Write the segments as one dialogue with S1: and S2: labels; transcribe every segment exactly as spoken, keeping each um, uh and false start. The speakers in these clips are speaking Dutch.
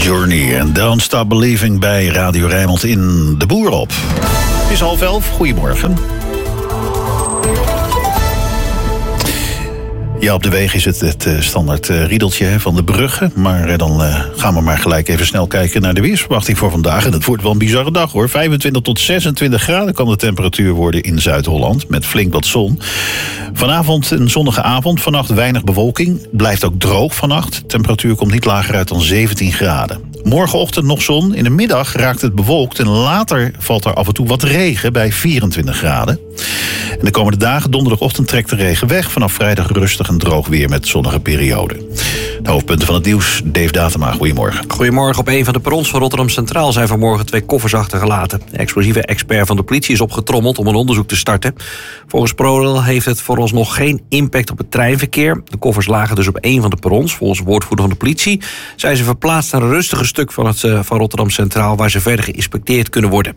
S1: Journey en Don't Stop Believing bij Radio Rijnmond in De Boer op. Het is half elf, goedemorgen. Ja, op de weg is het het uh, standaard uh, riedeltje hè, van de bruggen. Maar uh, dan uh, gaan we maar gelijk even snel kijken naar de weersverwachting voor vandaag. En het wordt wel een bizarre dag hoor. vijfentwintig tot zesentwintig graden kan de temperatuur worden in Zuid-Holland. Met flink wat zon. Vanavond een zonnige avond. Vannacht weinig bewolking. Blijft ook droog vannacht. De temperatuur komt niet lager uit dan zeventien graden. Morgenochtend nog zon. In de middag raakt het bewolkt. En later valt er af en toe wat regen bij vierentwintig graden. En de komende dagen, donderdagochtend, trekt de regen weg. Vanaf vrijdag rustig en droog weer met zonnige perioden. De hoofdpunten van het nieuws. Dave Datema, goedemorgen.
S2: Goedemorgen. Op een van de perrons van Rotterdam Centraal zijn vanmorgen twee koffers achtergelaten. De explosieve expert van de politie is opgetrommeld om een onderzoek te starten. Volgens ProRail heeft het vooralsnog geen impact op het treinverkeer. De koffers lagen dus op een van de perrons. Volgens woordvoerder van de politie zijn ze verplaatst naar een rustiger stuk van, het, van Rotterdam Centraal, waar ze verder geïnspecteerd kunnen worden.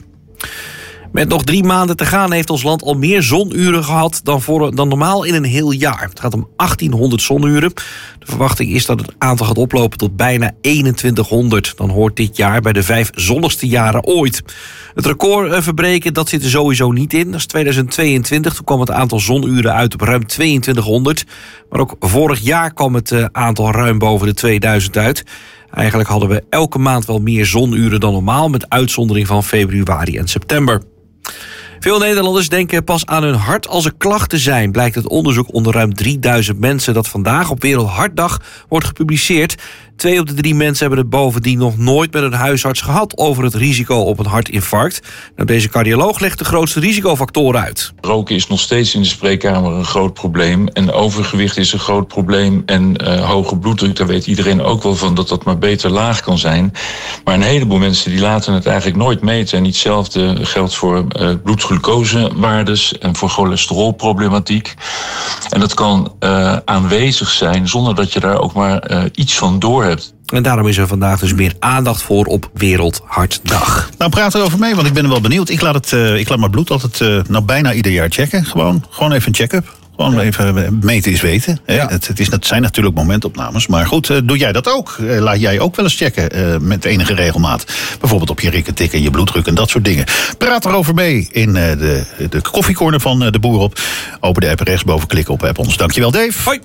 S2: Met nog drie maanden te gaan heeft ons land al meer zonuren gehad dan, voor, dan normaal in een heel jaar. Het gaat om achttienhonderd zonuren. De verwachting is dat het aantal gaat oplopen tot bijna eenentwintighonderd. Dan hoort dit jaar bij de vijf zonnigste jaren ooit. Het record verbreken, dat zit er sowieso niet in. Dat is tweeduizend tweeëntwintig. Toen kwam het aantal zonuren uit op ruim tweeëntwintighonderd. Maar ook vorig jaar kwam het aantal ruim boven de tweeduizend uit. Eigenlijk hadden we elke maand wel meer zonuren dan normaal, met uitzondering van februari en september. Veel Nederlanders denken pas aan hun hart als er klachten zijn, blijkt uit onderzoek onder ruim drieduizend mensen dat vandaag op Wereldhartdag wordt gepubliceerd. Twee op de drie mensen hebben het bovendien nog nooit met een huisarts gehad over het risico op een hartinfarct. Nou, deze cardioloog legt de grootste risicofactoren uit.
S3: Roken is nog steeds in de spreekkamer een groot probleem. En overgewicht is een groot probleem. En uh, hoge bloeddruk, daar weet iedereen ook wel van dat dat maar beter laag kan zijn. Maar een heleboel mensen die laten het eigenlijk nooit meten. En hetzelfde geldt voor uh, bloedglucosewaardes en voor cholesterolproblematiek. En dat kan uh, aanwezig zijn zonder dat je daar ook maar uh, iets van door hebt.
S2: En daarom is er vandaag dus meer aandacht voor op Wereldhartdag.
S1: Nou, praat erover mee, want ik ben er wel benieuwd. Ik laat, het, uh, ik laat mijn bloed altijd uh, nou bijna ieder jaar checken. Gewoon, gewoon even een check-up. Gewoon ja. even meten is weten. Hè? Ja. Het, het, is, het zijn natuurlijk momentopnames. Maar goed, uh, doe jij dat ook? Uh, laat jij ook wel eens checken uh, met enige regelmaat. Bijvoorbeeld op je rikketik en je bloeddruk en dat soort dingen. Praat erover mee in uh, de, de koffiecorner van uh, De Boer op. Open de app rechtsboven, klikken op app ons. Dankjewel, Dave.
S2: Hoi.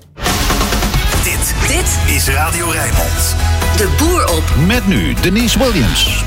S4: Dit, dit is Radio Rijnmond. De Boer op.
S1: Met nu Denise Williams.